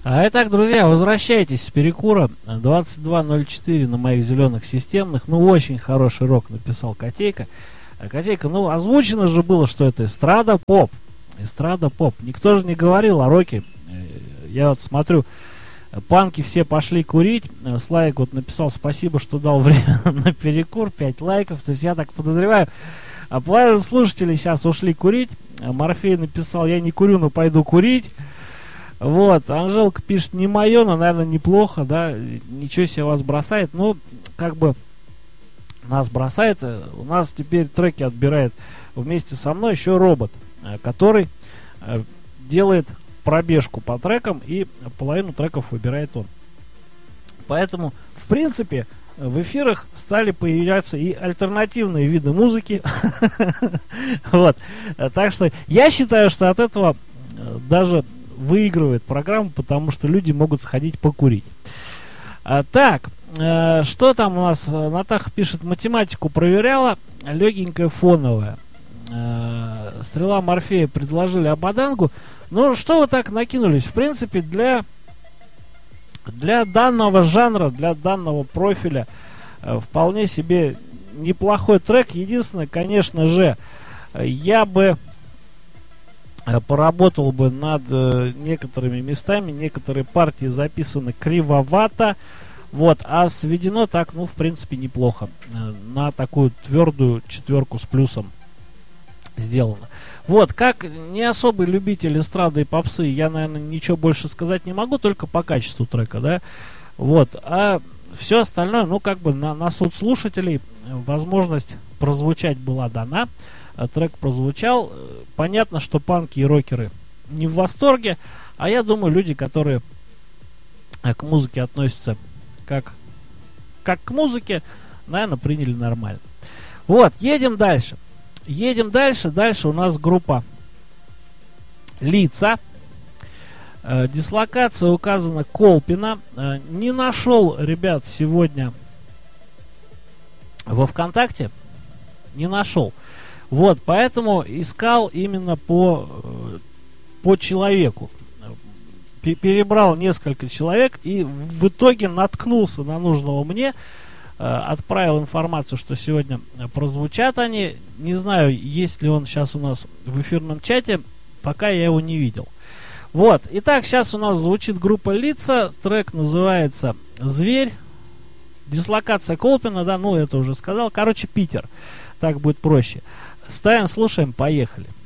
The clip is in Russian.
Итак, друзья, возвращайтесь с перекура. 22:04 на моих зеленых системных. Ну, очень хороший рок написал Котейка. Котейка, ну, озвучено же было, что это эстрада-поп. Эстрада-поп. Никто же не говорил о роке. Я вот смотрю, панки все пошли курить. Славик вот написал: спасибо, что дал время на перекур. 5 лайков. То есть я так подозреваю, половина слушателей сейчас ушли курить. Морфей написал: я не курю, но пойду курить. Вот, Анжелка пишет: не мое, но, наверное, неплохо, да, ничего себе вас бросает. Ну, как бы нас бросает, у нас теперь треки отбирает вместе со мной еще робот, который делает пробежку по трекам, и половину треков выбирает он. Поэтому, в принципе, в эфирах стали появляться и альтернативные виды музыки. Вот, так что я считаю, что от этого даже выигрывает программа, потому что люди могут сходить покурить. Так, что там у нас? Натаха пишет: математику проверяла, легенькая фоновая. Стрела Морфея предложили Абадангу. Ну, что вы так накинулись? В принципе, для данного жанра, для данного профиля вполне себе неплохой трек. Единственное, конечно же, я бы поработал бы над некоторыми местами. Некоторые партии записаны кривовато. Вот, а сведено так, ну, в принципе, неплохо. На такую твердую 4 с плюсом сделано. Вот, как не особый любитель эстрады и попсы, я, наверное, ничего больше сказать не могу, только по качеству трека, да. Вот, а все остальное, ну, как бы на суд слушателей возможность прозвучать была дана. Трек прозвучал. Понятно, что панки и рокеры не в восторге, а я думаю, люди, которые к музыке относятся как к музыке, наверное, приняли нормально. Вот, едем дальше. Едем дальше. Дальше у нас группа Лица. Дислокация указана Колпино. Не нашел, ребят, сегодня во ВКонтакте. Не нашел. Вот, поэтому искал именно по человеку. Перебрал несколько человек и в итоге наткнулся на нужного мне. Отправил информацию, что сегодня прозвучат они. Не знаю, есть ли он сейчас у нас в эфирном чате. Пока я его не видел. Вот, итак, сейчас у нас звучит группа Лица. Трек называется «Зверь». Дислокация Колпино, да, ну это уже сказал. Короче, Питер. Так будет проще. Ставим, слушаем, поехали.